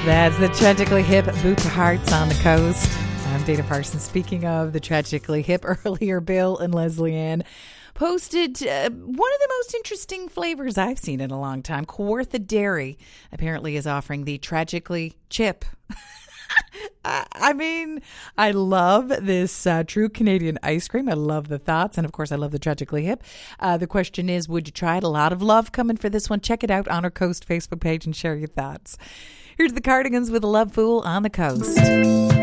That's the Tragically Hip Boots of Hearts on the Coast. I'm Dana Parsons. Speaking of the Tragically Hip, earlier Bill and Leslie Ann posted one of the most interesting flavors I've seen in a long time. Kawartha Dairy apparently is offering the Tragically Chip. I mean, I love this true Canadian ice cream. I love the thoughts. And of course, I love the Tragically Hip. The question is, would you try it? A lot of love coming for this one. Check it out on our Coast Facebook page and share your thoughts. Here's the Cardigans with Love Fool on the Coast.